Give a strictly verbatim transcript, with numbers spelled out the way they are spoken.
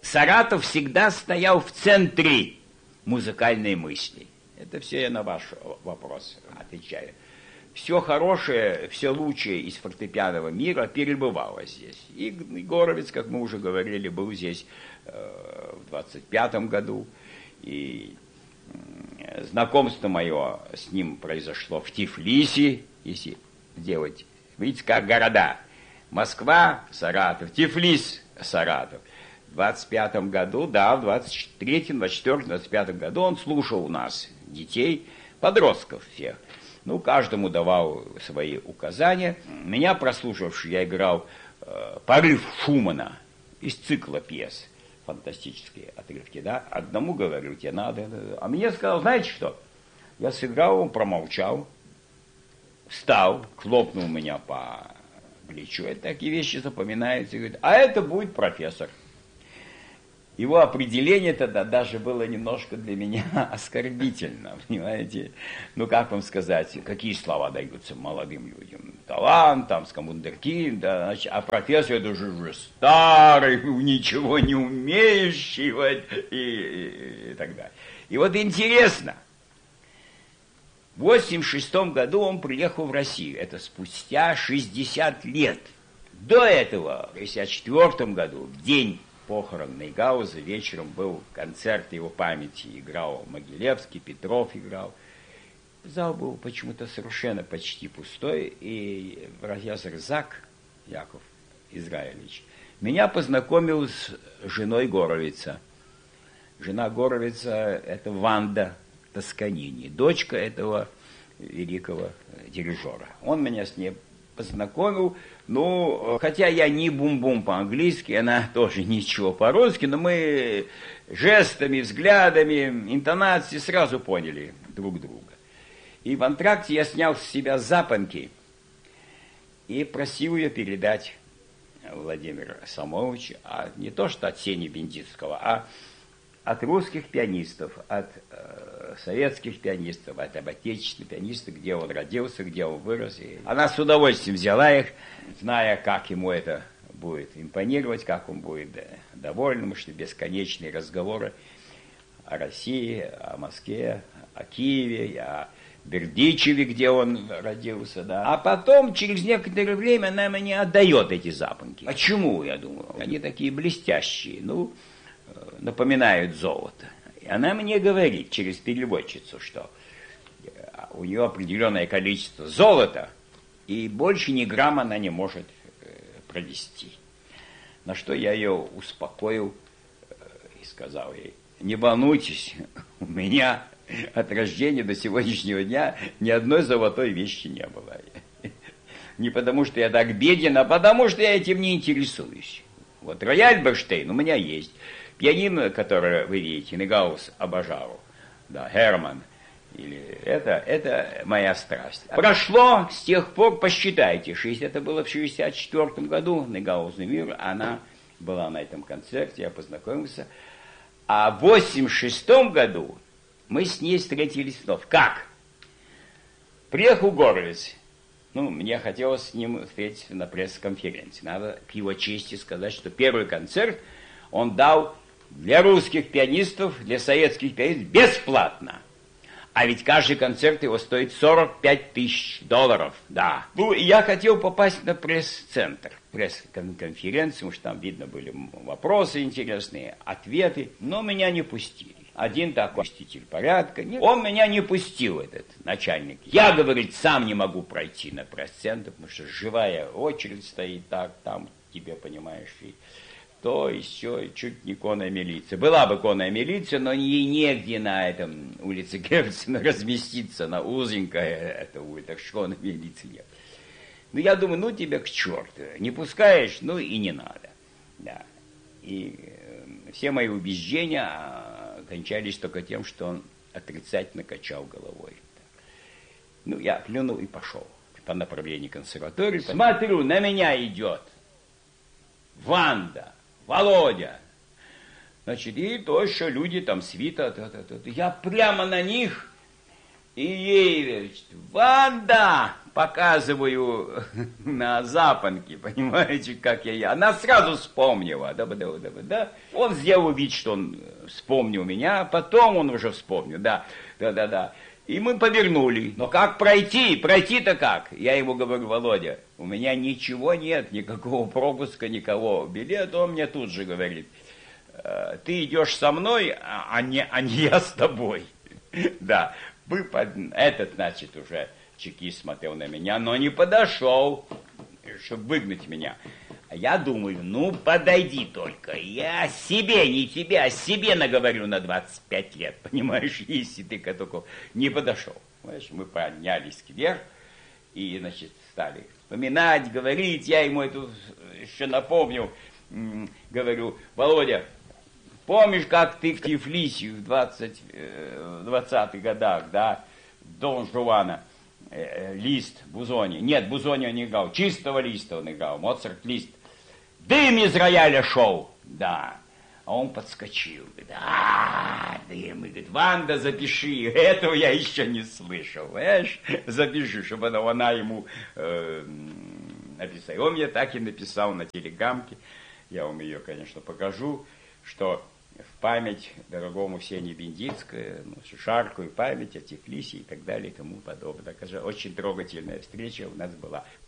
Саратов всегда стоял в центре музыкальной мысли. Это все я на ваш вопрос отвечаю. Все хорошее, все лучшее из фортепианного мира перебывало здесь. И Горовиц, как мы уже говорили, был здесь э, в двадцать пятом году. И э, знакомство мое с ним произошло в Тифлисе, если делать, видите, как города. Москва, Саратов, Тифлис, Саратов. В двадцать пятом году, да, в двадцать третьем, двадцать четвёртом, двадцать пятом году он слушал у нас детей, подростков всех. Ну, каждому давал свои указания. Меня, прослушавший, я играл э, «Порыв» Шумана из цикла пьес. Фантастические отрывки, да. Одному говорю, тебе надо. А мне сказал, знаете что? Я сыграл, он промолчал, встал, хлопнул меня по плечу. Это такие вещи запоминаются. И говорит, а это будет профессор. Его определение тогда даже было немножко для меня оскорбительно, понимаете? Ну, как вам сказать, какие слова даются молодым людям? Талант, там, скамундеркин, да, значит, а профессор это же уже старый, ничего не умеющий, вот, и, и, и так далее. И вот интересно, в восемьдесят шестом году он приехал в Россию, это спустя шестьдесят лет. До этого, в шестьдесят четвёртом году, в день похорон Нейгауза, вечером был концерт его памяти, играл Могилевский, Петров играл. Зал был почему-то совершенно почти пустой, и профессор Зак, Яков Израилевич, меня познакомил с женой Горовица. Жена Горовица – это Ванда Тосканини, дочка этого великого дирижера. Он меня с ней познакомил. Ну, хотя я не бум-бум по-английски, она тоже ничего по-русски, но мы жестами, взглядами, интонацией сразу поняли друг друга. И в антракте я снял с себя запонки и просил ее передать Владимиру Самойловичу, а не то что от Сени Бендицкого, а от русских пианистов, от э, советских пианистов, от отечественных пианистов, где он родился, где он вырос. И она с удовольствием взяла их, зная, как ему это будет импонировать, как он будет доволен, потому что бесконечные разговоры о России, о Москве, о Киеве, о Бердичеве, где он родился. Да. А потом, через некоторое время, она мне отдает эти запонки. Почему, я думаю? Они такие блестящие, ну, напоминают золото. И она мне говорит через переводчицу, что у нее определенное количество золота, и больше ни грамма она не может провести. На что я ее успокоил и сказал ей, не волнуйтесь, у меня от рождения до сегодняшнего дня ни одной золотой вещи не было. Не потому, что я так беден, а потому, что я этим не интересуюсь. Вот рояль Берштейн у меня есть. Пианино, которое вы видите, Нейгаус обожал, да, Герман, или это, это моя страсть. Прошло с тех пор, посчитайте, это было в шестьдесят четвёртом году, Нейгаузный мир, она была на этом концерте, я познакомился. А в восемьдесят шестом году мы с ней встретились снова. Как? Приехал Горовиц. Ну, мне хотелось с ним встретиться на пресс-конференции. Надо к его чести сказать, что первый концерт он дал для русских пианистов, для советских пианистов бесплатно. А ведь каждый концерт его стоит сорок пять тысяч долларов. Да. Ну, и я хотел попасть на пресс-центр, пресс-конференцию, потому что там, видно, были вопросы интересные, ответы, но меня не пустили. Один такой блюститель порядка, нет, он меня не пустил, этот начальник. Я, говорит, сам не могу пройти на пресс-центр, потому что живая очередь стоит так, там тебе, понимаешь, и то, и все, и чуть не конная милиция. Была бы конная милиция, но ей негде на этом улице Герцена разместиться, на узенькая эта улица, так что конной милиции нет. Ну, я думаю, ну, тебя к черту, не пускаешь, ну, и не надо. Да. И э, все мои убеждения кончались только тем, что он отрицательно качал головой. Ну, я плюнул и пошел по направлению консерватории. Смотрю, на меня идет Ванда, Володя. Значит, и то, что люди там свита. Та, та, та. Я прямо на них И ей, говорит, Ванда, показываю на запонке, понимаете, как я, я. Она сразу вспомнила, да, да, да, да, да. Он сделал вид, что он вспомнил меня, потом он уже вспомнил, да, да, да, да. И мы повернули. Но как пройти? Пройти-то как? Я ему говорю, Володя, у меня ничего нет, никакого пропуска, никого билета. Он мне тут же говорит, ты идешь со мной, а не, а не я с тобой. Да, мы под... этот, значит, уже чекист смотрел на меня, но не подошел, чтобы выгнать меня. А я думаю, ну подойди только, я себе, не тебе, а себе наговорю на двадцать пять лет, понимаешь, если ты только не подошел. Понимаешь, мы поднялись вверх и, значит, стали вспоминать, говорить, я ему это еще напомнил, говорю, Володя, помнишь, как ты в Тифлисе в двадцатых годах, да, Дон Жуана, э, лист Бузони, нет, Бузони он не играл, чистого листа он играл, Моцарт лист, дым из рояля шел, да, а он подскочил, говорит, а, дым, и говорит, Ванда, запиши, этого я еще не слышал, понимаешь, запиши, чтобы она, она ему э, написала, и он мне так и написал на телеграммке, я вам ее, конечно, покажу, что в память дорогому Сене Бендицкому, ну, жаркую память о Тифлисе и так далее и тому подобное. Такая очень трогательная встреча у нас была.